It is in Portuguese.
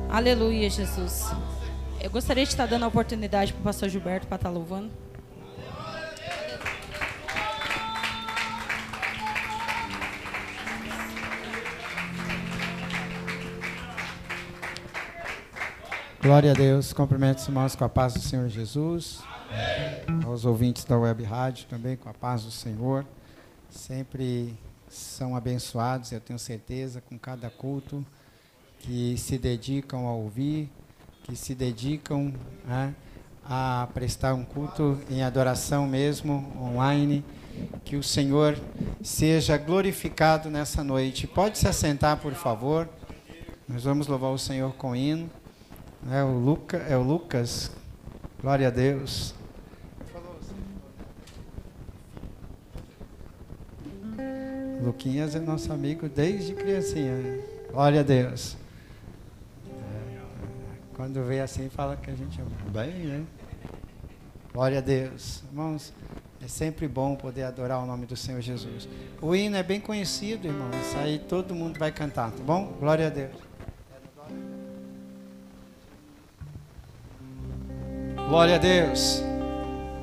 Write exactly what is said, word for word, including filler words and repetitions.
Aleluia, Jesus. Eu gostaria de estar dando a oportunidade para o pastor Gilberto para estar louvando. Glória a Deus. Cumprimento os irmãos com a paz do Senhor Jesus. Aos ouvintes da Web Rádio também com a paz do Senhor. Sempre são abençoados, eu tenho certeza, com cada culto, que se dedicam a ouvir, que se dedicam, né, a prestar um culto em adoração mesmo, online. Que o Senhor seja glorificado nessa noite. Pode se assentar, por favor. Nós vamos louvar o Senhor com hino. É o, Luca, é o Lucas. Glória a Deus. Luquinhas é nosso amigo desde criancinha. Glória a Deus. É, quando vê assim, fala que a gente é bem, né? Glória a Deus. Irmãos, é sempre bom poder adorar o nome do Senhor Jesus. O hino é bem conhecido, irmãos. Isso aí todo mundo vai cantar, tá bom? Glória a Deus. Glória a Deus.